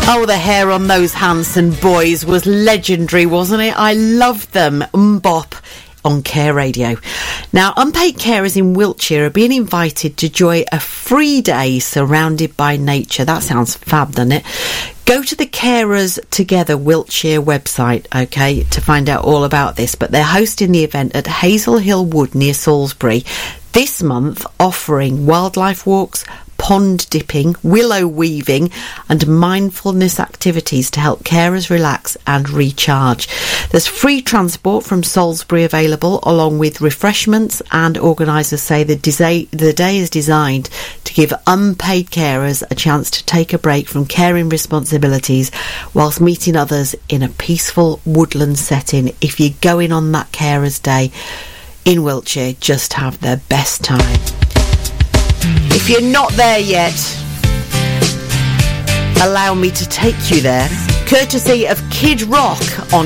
Oh, the hair on those Hanson boys was legendary, wasn't it? I loved them. Mbop on Care Radio. Now, unpaid carers in Wiltshire are being invited to enjoy a free day surrounded by nature. That sounds fab, doesn't it? Go to the Carers Together Wiltshire website, okay, to find out all about this. But they're hosting the event at Hazel Hill Wood near Salisbury this month, offering wildlife walks, pond dipping, willow weaving and mindfulness activities to help carers relax and recharge. There's free transport from Salisbury available, along with refreshments, and organisers say the day is designed to give unpaid carers a chance to take a break from caring responsibilities whilst meeting others in a peaceful woodland setting. If you're going on that carers day in Wiltshire, just have the best time. If you're not there yet, allow me to take you there, courtesy of Kid Rock on